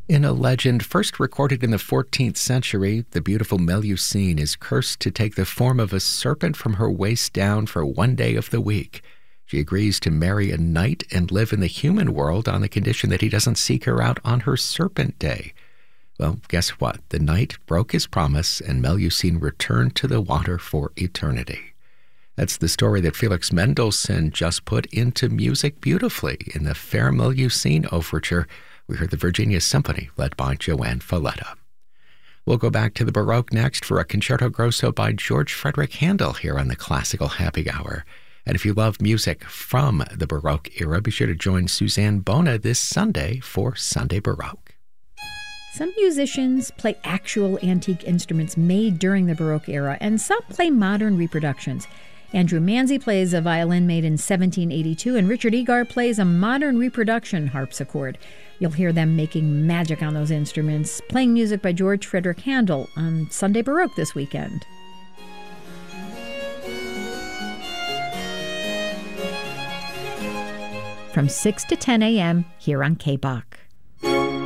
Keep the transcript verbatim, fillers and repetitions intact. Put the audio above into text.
In a legend first recorded in the fourteenth century, the beautiful Melusine is cursed to take the form of a serpent from her waist down for one day of the week. She agrees to marry a knight and live in the human world on the condition that he doesn't seek her out on her serpent day. Well, guess what? The knight broke his promise and Melusine returned to the water for eternity. That's the story that Felix Mendelssohn just put into music beautifully in the Fair Melusine Overture. We heard the Virginia Symphony led by Joanne Falletta. We'll go back to the Baroque next for a Concerto Grosso by George Frederick Handel here on the Classical Happy Hour. And if you love music from the Baroque era, be sure to join Suzanne Bona this Sunday for Sunday Baroque. Some musicians play actual antique instruments made during the Baroque era, and some play modern reproductions. Andrew Manzi plays a violin made in seventeen eighty-two, and Richard Egar plays a modern reproduction harpsichord. You'll hear them making magic on those instruments, playing music by George Frederick Handel on Sunday Baroque this weekend. From six to ten a.m. here on K B O